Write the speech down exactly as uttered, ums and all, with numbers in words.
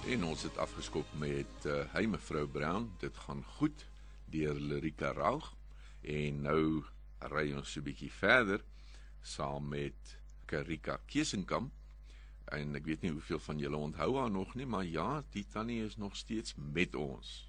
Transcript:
En ons het afgeskop met uh, Hey Mevrou Brown, dit gaan goed, deur Lirika Raug. En nou ry ons so 'n bietjie verder, saam met Karika Kesenkamp. En ek weet nie hoeveel van julle onthou haar nog nie, maar ja, die tannie is nog steeds met ons.